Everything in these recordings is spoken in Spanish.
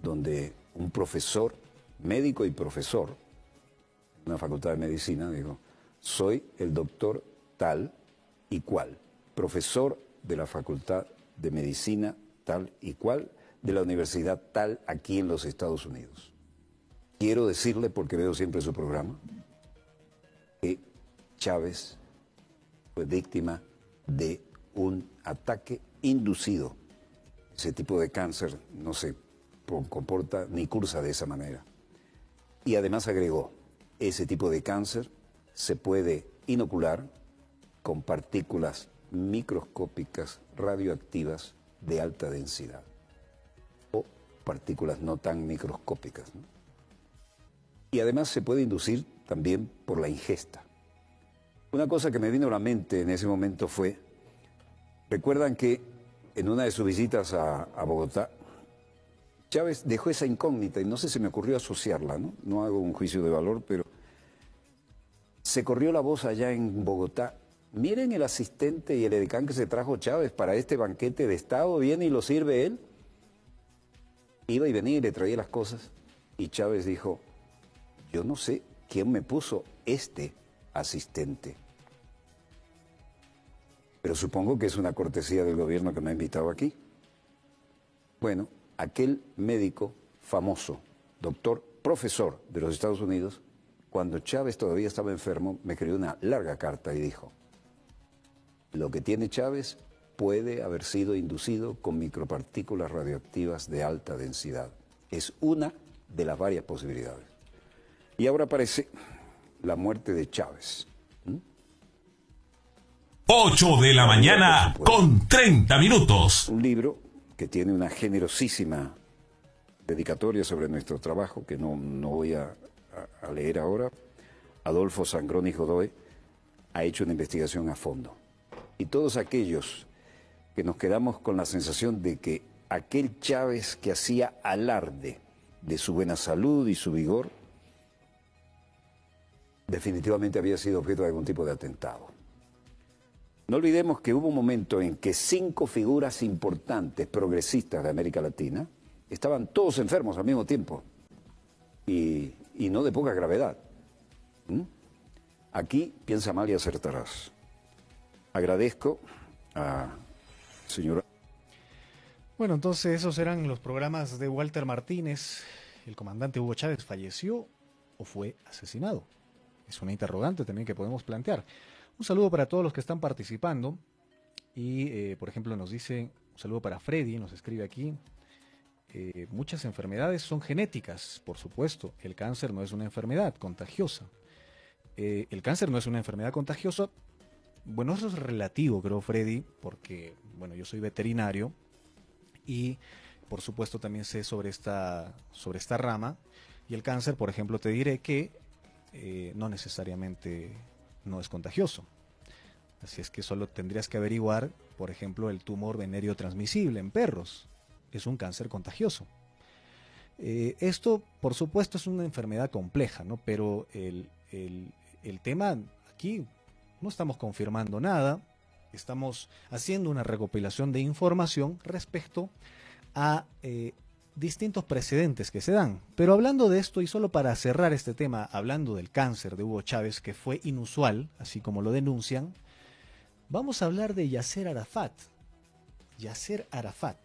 donde un profesor, médico y profesor, en una facultad de medicina, dijo, soy el doctor tal y cual, profesor de la facultad de medicina tal y cual, de la universidad tal aquí en los Estados Unidos. Quiero decirle, porque veo siempre su programa, que Chávez fue víctima de un ataque inducido. Ese tipo de cáncer no se comporta ni cursa de esa manera. Y además agregó, ese tipo de cáncer se puede inocular con partículas microscópicas radioactivas de alta densidad o partículas no tan microscópicas, ¿no? Y además se puede inducir también por la ingesta. Una cosa que me vino a la mente en ese momento fue, recuerdan que en una de sus visitas a Bogotá, Chávez dejó esa incógnita y no sé si me ocurrió asociarla, ¿no? No hago un juicio de valor, pero se corrió la voz allá en Bogotá. Miren el asistente y el edecán que se trajo Chávez para este banquete de Estado, viene y lo sirve él. Iba y venía y le traía las cosas. Y Chávez dijo, yo no sé quién me puso este asistente, pero supongo que es una cortesía del gobierno que me ha invitado aquí. Bueno, aquel médico famoso, doctor, profesor de los Estados Unidos, cuando Chávez todavía estaba enfermo, me escribió una larga carta y dijo, lo que tiene Chávez puede haber sido inducido con micropartículas radioactivas de alta densidad. Es una de las varias posibilidades. Y ahora aparece la muerte de Chávez. 8 de la mañana con 30 minutos. Un libro que tiene una generosísima dedicatoria sobre nuestro trabajo, que no voy a leer ahora. Adolfo Sangrón y Godoy ha hecho una investigación a fondo. Y todos aquellos que nos quedamos con la sensación de que aquel Chávez que hacía alarde de su buena salud y su vigor, definitivamente había sido objeto de algún tipo de atentado. No olvidemos que hubo un momento en que 5 figuras importantes, progresistas de América Latina, estaban todos enfermos al mismo tiempo, y no de poca gravedad. Aquí piensa mal y acertarás. Agradezco a señora. Bueno, entonces esos eran los programas de Walter Martínez. ¿El comandante Hugo Chávez falleció o fue asesinado? Es una interrogante también que podemos plantear. Un saludo para todos los que están participando. Y, por ejemplo, nos dice, un saludo para Freddy, nos escribe aquí. Muchas enfermedades son genéticas, por supuesto. El cáncer no es una enfermedad contagiosa. El cáncer no es una enfermedad contagiosa. Bueno, eso es relativo, creo, Freddy, porque, bueno, yo soy veterinario y, por supuesto, también sé sobre esta rama. Y el cáncer, por ejemplo, te diré que no necesariamente no es contagioso. Así es que solo tendrías que averiguar, por ejemplo, el tumor venéreo transmisible en perros. Es un cáncer contagioso. Esto, por supuesto, es una enfermedad compleja, ¿no? Pero el tema aquí, no estamos confirmando nada, estamos haciendo una recopilación de información respecto a distintos precedentes que se dan. Pero hablando de esto, y solo para cerrar este tema, hablando del cáncer de Hugo Chávez, que fue inusual, así como lo denuncian, vamos a hablar de Yasser Arafat. Yasser Arafat,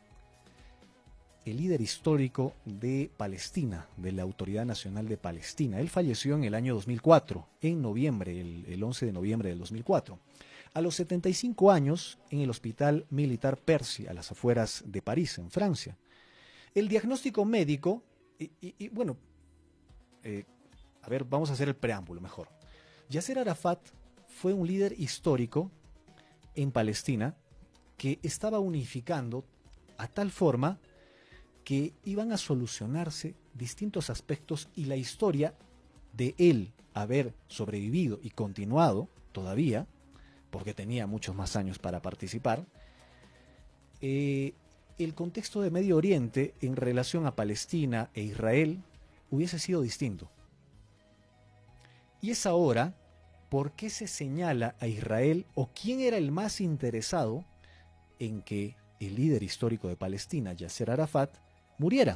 el líder histórico de Palestina, de la Autoridad Nacional de Palestina. Él falleció en el año 2004, en noviembre, el 11 de noviembre del 2004. A los 75 años, en el Hospital Militar Percy, a las afueras de París, en Francia. El diagnóstico médico, bueno, a ver, vamos a hacer el preámbulo mejor. Yasser Arafat fue un líder histórico en Palestina que estaba unificando a tal forma que iban a solucionarse distintos aspectos, y la historia de él haber sobrevivido y continuado todavía, porque tenía muchos más años para participar, el contexto de Medio Oriente en relación a Palestina e Israel hubiese sido distinto. Y es ahora, ¿por qué se señala a Israel, o quién era el más interesado en que el líder histórico de Palestina, Yasser Arafat, muriera?